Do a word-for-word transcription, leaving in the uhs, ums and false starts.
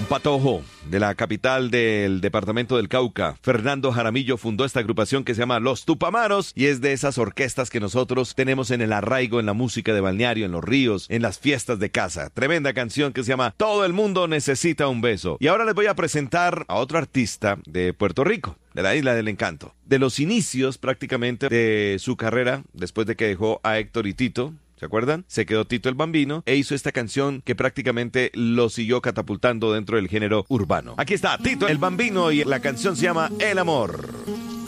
Patojo, de la capital del departamento del Cauca, Fernando Jaramillo, fundó esta agrupación que se llama Los Tupamaros y es de esas orquestas que nosotros tenemos en el arraigo, en la música de balneario, en los ríos, en las fiestas de casa. Tremenda canción que se llama Todo el mundo necesita un beso. Y ahora les voy a presentar a otro artista de Puerto Rico, de la Isla del Encanto. De los inicios prácticamente de su carrera, después de que dejó a Héctor y Tito, ¿se acuerdan? Se quedó Tito el Bambino e hizo esta canción que prácticamente lo siguió catapultando dentro del género urbano. Aquí está Tito el Bambino y la canción se llama El Amor.